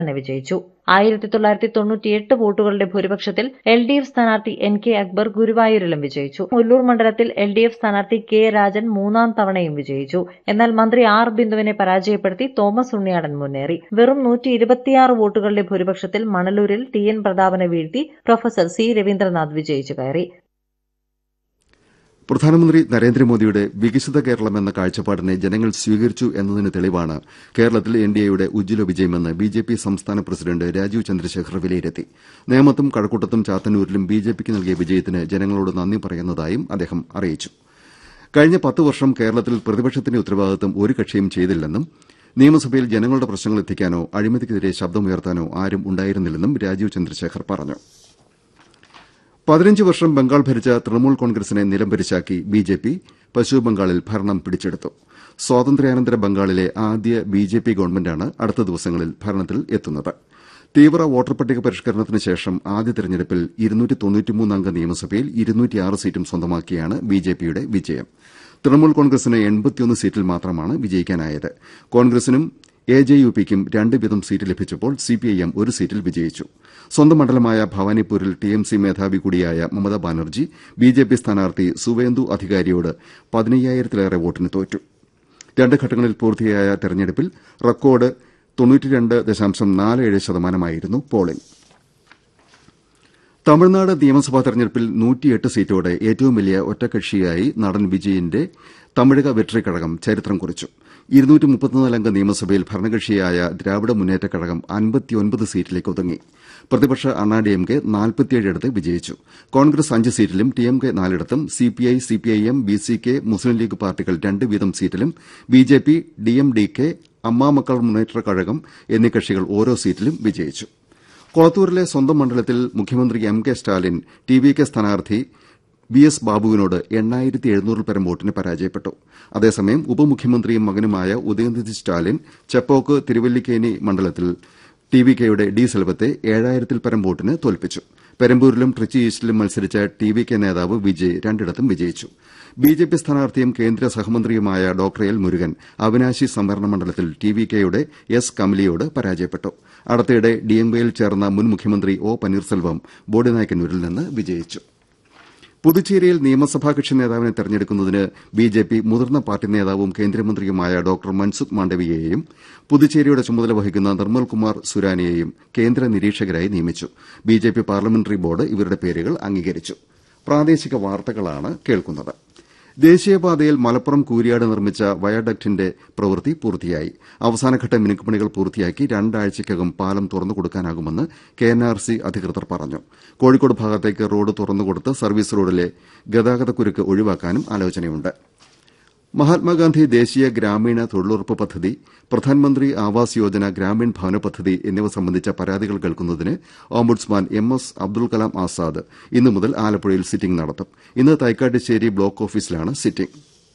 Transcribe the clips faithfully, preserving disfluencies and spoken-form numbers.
തന്നെ വിജയിച്ചു. ആയിരത്തി തൊള്ളായിരത്തി തൊണ്ണൂറ്റിയെട്ട് വോട്ടുകളുടെ ഭൂരിപക്ഷത്തിൽ എൽ ഡി എഫ് സ്ഥാനാർത്ഥി എൻ കെ അക്ബർ ഗുരുവായൂരിലും വിജയിച്ചു. മുല്ലൂർ മണ്ഡലത്തിൽ എൽ ഡി എഫ് സ്ഥാനാർത്ഥി കെ രാജൻ മൂന്നാം തവണയും വിജയിച്ചു. എന്നാൽ മന്ത്രി ആർ ബിന്ദുവിനെ പരാജയപ്പെടുത്തി തോമസ് ഉണ്ണിയാടൻ മുന്നേറി. വെറും നൂറ്റി ഇരുപത്തിയാറ് വോട്ടുകളുടെ ഭൂരിപക്ഷത്തിൽ മണലൂരിൽ ടി എൻ പ്രതാപനെ വീഴ്ത്തി പ്രൊഫസർ സി രവീന്ദ്രനാഥ് വിജയിച്ചു കയറി. പ്രധാനമന്ത്രി നരേന്ദ്രമോദിയുടെ വികസിത കേരളം എന്ന കാഴ്ചപ്പാടിനെ ജനങ്ങൾ സ്വീകരിച്ചു എന്നതിന് തെളിവാണ് കേരളത്തിൽ എൻ ഡി എയുടെ ഉജ്ജ്വല വിജയമെന്ന് ബി ജെ പി സംസ്ഥാന പ്രസിഡന്റ് രാജീവ് ചന്ദ്രശേഖർ വിലയിരുത്തി. നേമത്തും കഴക്കൂട്ടത്തും ചാത്തന്നൂരിലും ബി ജെ പിക്ക് നൽകിയ വിജയത്തിന് ജനങ്ങളോട് നന്ദി പറയുന്നതായും അദ്ദേഹം അറിയിച്ചു. കഴിഞ്ഞ പത്ത് വർഷം കേരളത്തിൽ പ്രതിപക്ഷത്തിന്റെ ഉത്തരവാദിത്വം ഒരു കക്ഷിയും ചെയ്തില്ലെന്നും നിയമസഭയിൽ ജനങ്ങളുടെ പ്രശ്നങ്ങൾ എത്തിക്കാനോ അഴിമതിക്കെതിരെ ശബ്ദമുയർത്താനോ ആരും ഉണ്ടായിരുന്നില്ലെന്നും രാജീവ് ചന്ദ്രശേഖർ പറഞ്ഞു. പതിനഞ്ച് വർഷം ബംഗാൾ ഭരിച്ച തൃണമൂൽ കോൺഗ്രസിനെ നിലംപരിശാക്കി ബി ജെ പി പശ്ചിമബംഗാളിൽ ഭരണം പിടിച്ചെടുത്തു. സ്വാതന്ത്ര്യാനന്തര ബംഗാളിലെ ആദ്യ ബി ജെ പി ഗവൺമെന്റാണ് അടുത്ത ദിവസങ്ങളിൽ ഭരണത്തിൽ എത്തുന്നത്. തീവ്ര വോട്ടർ പട്ടിക പരിഷ്കരണത്തിന് ശേഷം ആദ്യ തെരഞ്ഞെടുപ്പിൽ ഇരുന്നൂറ്റി തൊണ്ണൂറ്റിമൂന്ന് അംഗ നിയമസഭയിൽ ഇരുന്നൂറ്റിയാറ് സീറ്റും സ്വന്തമാക്കിയാണ് ബി ജെ പിയുടെ വിജയം. തൃണമൂൽ കോൺഗ്രസിന് എൺപത്തിയൊന്ന് സീറ്റിൽ മാത്രമാണ് വിജയിക്കാനായത്. കോൺഗ്രസിനും എ ജെ യു പിക്കും രണ്ട് വീതം സീറ്റ് ലഭിച്ചപ്പോൾ സിപിഐഎം ഒരു സീറ്റിൽ വിജയിച്ചു. സ്വന്തം മണ്ഡലമായ ഭവാനിപ്പൂരിൽ ടി എം സി മേധാവി കൂടിയായ Mamata Banerjee B J P സ്ഥാനാർത്ഥി സുവേന്ദു അധികാരിയോട് പതിനയ്യായിരത്തിലേറെ വോട്ടിന് തോറ്റു. രണ്ട് ഘട്ടങ്ങളിൽ പൂർത്തിയായ തെരഞ്ഞെടുപ്പിൽ റെക്കോർഡ് തൊണ്ണൂറ്റിരണ്ട് ദശാംശം നാല് ഏഴ് ശതമാനമായിരുന്നു പോളിംഗ്. തമിഴ്നാട് നിയമസഭാ തെരഞ്ഞെടുപ്പിൽ നൂറ്റിയെട്ട് സീറ്റോടെ ഏറ്റവും വലിയ ഒറ്റകക്ഷിയായി നടൻ വിജയന്റെ തമിഴക വെട്രി കഴകം ചരിത്രം കുറിച്ചു. ഇരുന്നൂറ്റി മുപ്പത്തിനാല് അംഗ നിയമസഭയിൽ ഭരണകക്ഷിയായ ദ്രാവിഡ മുന്നേറ്റ കഴകം അൻപത്തിയൊൻപത് സീറ്റിലേക്ക് ഒതുങ്ങി. പ്രതിപക്ഷ അണ്ണാ ഡി എം കെ നാൽപ്പത്തിയേഴിടത്ത് വിജയിച്ചു. കോൺഗ്രസ് അഞ്ച് സീറ്റിലും T M K നാലിടത്തും CPI CPIM B C K മുസ്ലിം ലീഗ് പാർട്ടികൾ രണ്ട് വീതം സീറ്റിലും B J P D M D K അമ്മാ മക്കൾ മുന്നേറ്റ കഴകം എന്നീ കക്ഷികൾ ഓരോ സീറ്റിലും വിജയിച്ചു. കൊളത്തൂരിലെ സ്വന്തം മണ്ഡലത്തിൽ മുഖ്യമന്ത്രി M K Stalin T V K സ്ഥാനാർത്ഥി ബി എസ് ബാബുവിനോട് എണ്ണായിരത്തി എഴുന്നൂറിൽ പരം വോട്ടിന് പരാജയപ്പെട്ടു. അതേസമയം ഉപമുഖ്യമന്ത്രിയും മകനുമായ ഉദയനിധി സ്റ്റാലിൻ ചെപ്പോക്ക് തിരുവല്ലിക്കേനി മണ്ഡലത്തിൽ ടി വി കെയുടെ ഡി സെൽവത്തെ ഏഴായിരത്തിൽ പരം വോട്ടിന് തോൽപ്പിച്ചു. പെരമ്പൂരിലും ട്രിച്ചി ഈസ്റ്റിലും മത്സരിച്ച ടി വി കെ നേതാവ് വിജയ് രണ്ടിടത്തും വിജയിച്ചു. ബി ജെ പി സ്ഥാനാർത്ഥിയും കേന്ദ്ര സഹമന്ത്രിയുമായ ഡോക്ടർ എൽ മുരുകൻ അവിനാശി സംവരണ മണ്ഡലത്തിൽ ടി വി കെയുടെ എസ് കമലിയോട് പരാജയപ്പെട്ടു. അടുത്തിടെ ഡിഎംകെയിൽ ചേർന്ന മുൻ മുഖ്യമന്ത്രി ഒ പന്നീർസെൽവം ബോഡിനായ്ക്കന്നൂരിൽ നിന്ന് വിജയിച്ചു. പുതുച്ചേരിയിൽ നിയമസഭാ കക്ഷി നേതാവിനെ തെരഞ്ഞെടുക്കുന്നതിന് ബി ജെ പി മുതിർന്ന പാർട്ടി നേതാവും കേന്ദ്രമന്ത്രിയുമായ ഡോക്ടർ മൻസുഖ് മാണ്ഡവ്യയെയും പുതുച്ചേരിയുടെ ചുമതല വഹിക്കുന്ന നിർമ്മൽകുമാർ സുരാനെയെയും കേന്ദ്ര നിരീക്ഷകരായി നിയമിച്ചു. B J P parliamentary board ഇവരുടെ പേരുകൾ അംഗീകരിച്ചു. പ്രാദേശിക വാർത്തകളാണ് കേൾക്കുന്നത്. ദേശീയപാതയിൽ മലപ്പുറം കൂരിയാട് നിർമ്മിച്ച വയഡക്ടിന്റെ പ്രവൃത്തി പൂർത്തിയായി. അവസാനഘട്ട മിനുക്കുപണികൾ പൂർത്തിയാക്കി രണ്ടാഴ്ചയ്ക്കകം പാലം തുറന്നുകൊടുക്കാനാകുമെന്ന് കെ എൻ ആർ സി അധികൃതർ പറഞ്ഞു. കോഴിക്കോട് ഭാഗത്തേക്ക് റോഡ് തുറന്നുകൊടുത്ത് സർവീസ് റോഡിലെ ഗതാഗതക്കുരുക്ക് ഒഴിവാക്കാനും ആലോചനയുണ്ട്. മഹാത്മാഗാന്ധി ദേശീയ ഗ്രാമീണ തൊഴിലുറപ്പ് പദ്ധതി, പ്രധാൻമന്ത്രി ആവാസ് യോജന ഗ്രാമീൺ ഭവന പദ്ധതി എന്നിവ സംബന്ധിച്ച പരാതികൾ കേൾക്കുന്നതിന് ombudsman M S Abdul Kalam Azad ഇന്നു മുതൽ ആലപ്പുഴയിൽ സിറ്റിംഗ് നടത്തും. ഇന്ന് തൈക്കാട്ടുശ്ശേരി ബ്ലോക്ക് ഓഫീസിലാണ് സിറ്റിംഗ്.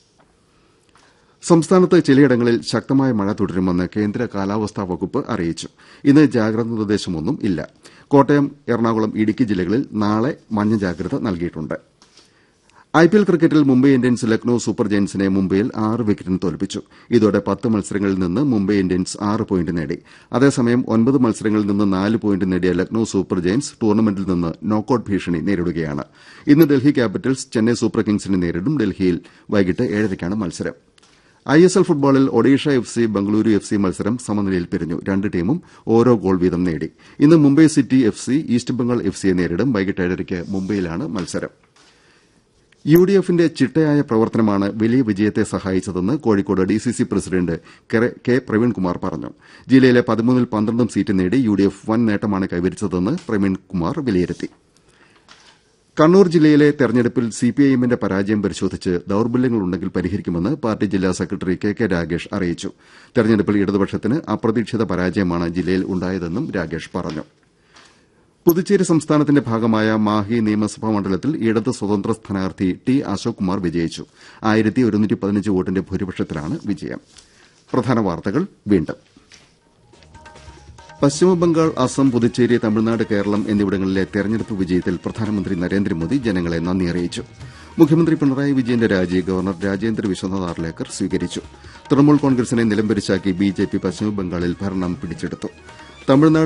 സംസ്ഥാനത്ത് ചിലയിടങ്ങളിൽ ശക്തമായ മഴ തുടരുമെന്ന് കേന്ദ്ര കാലാവസ്ഥാ വകുപ്പ് അറിയിച്ചു. ഇന്ന് ജാഗ്രതാ നിർദ്ദേശമൊന്നും ഇല്ല. കോട്ടയം, എറണാകുളം, ഇടുക്കി ജില്ലകളിൽ നാളെ മഞ്ഞ ജാഗ്രത നൽകിയിട്ടുണ്ട്. ഐപിഎൽ ക്രിക്കറ്റിൽ മുംബൈ ഇന്ത്യൻസ് ലക്നൌ സൂപ്പർ ജയന്റ്സിനെ മുംബൈയിൽ ആറ് വിക്കറ്റിന് തോൽപ്പിച്ചു. ഇതോടെ പത്ത് മത്സരങ്ങളിൽ നിന്ന് മുംബൈ ഇന്ത്യൻസ് ആറ് പോയിന്റ് നേടി. അതേസമയം ഒൻപത് മത്സരങ്ങളിൽ നിന്ന് നാല് പോയിന്റ് നേടിയ ലക്നൌ സൂപ്പർ ജയന്റ്സ് ടൂർണമെന്റിൽ നിന്ന് നോക്കൌട്ട് ഭീഷണി നേരിടുകയാണ്. ഇന്ന് ഡൽഹി ക്യാപിറ്റൽസ് ചെന്നൈ സൂപ്പർ കിങ്സിനെ നേരിടും. ഡൽഹിയിൽ വൈകിട്ട് ഏഴരയ്ക്കാണ് മത്സരം. ഐ എസ് എൽ ഫുട്ബോളിൽ Odisha F C Bengaluru F C മത്സരം സമനിലയിൽ പിരിഞ്ഞു. രണ്ട് ടീമും ഓരോ ഗോൾ വീതം നേടി. ഇന്ന് Mumbai city F C east Bengal F സിയെ നേരിടും. വൈകിട്ട് ഏഴരയ്ക്ക് മുംബൈയിലാണ് മത്സരം. യു ഡി എഫിന്റെ ചിട്ടയായ പ്രവർത്തനമാണ് വലിയ വിജയത്തെ സഹായിച്ചതെന്ന് Kozhikode D C C president K Praveenkumar പറഞ്ഞു. ജില്ലയിലെ പതിമൂന്നിൽ പന്ത്രണ്ടും സീറ്റ് നേടി യു ഡി എഫ് വൻ നേട്ടമാണ് കൈവരിച്ചതെന്ന് പ്രവീൺകുമാർ വിലയിരുത്തി. കണ്ണൂർ ജില്ലയിലെ തെരഞ്ഞെടുപ്പിൽ സിപിഐഎമ്മിന്റെ പരാജയം പരിശോധിച്ച് ദൌർബല്യങ്ങളുണ്ടെങ്കിൽ പരിഹരിക്കുമെന്ന് പാർട്ടി ജില്ലാ സെക്രട്ടറി കെ കെ രാഗേഷ് അറിയിച്ചു. തെരഞ്ഞെടുപ്പിൽ ഇടതുപക്ഷത്തിന് അപ്രതീക്ഷിത പരാജയമാണ് ജില്ലയിൽ ഉണ്ടായതെന്നും രാഗേഷ് പറഞ്ഞു. പുതുച്ചേരി സംസ്ഥാനത്തിന്റെ ഭാഗമായ മാഹി നിയമസഭാ മണ്ഡലത്തിൽ ഇടത് സ്വതന്ത്ര സ്ഥാനാർത്ഥി ടി അശോക് കുമാർ വിജയിച്ചു. ആയിരത്തി ഒരുന്നൂറ്റി പതിനഞ്ച് വോട്ടിന്റെ ഭൂരിപക്ഷത്തിലാണ് വിജയം. പ്രധാന വാർത്തകൾ വീണ്ടും. പശ്ചിമബംഗാൾ, അസം, പുതുച്ചേരി, തമിഴ്നാട്, കേരളം എന്നിവിടങ്ങളിലെ തെരഞ്ഞെടുപ്പ് വിജയത്തിൽ പ്രധാനമന്ത്രി നരേന്ദ്രമോദി ജനങ്ങളെ നന്ദി അറിയിച്ചു. മുഖ്യമന്ത്രി പിണറായി വിജയന്റെ രാജി ഗവർണർ രാജേന്ദ്ര വിശ്വനാഥ് ആർലേക്കർ സ്വീകരിച്ചു. തൃണമൂൽ കോൺഗ്രസിനെ നിലംപരിശാക്കി ബി ജെ പി പശ്ചിമബംഗാളിൽ ഭരണം പിടിച്ചെടുത്തു. തമിഴ്നാട്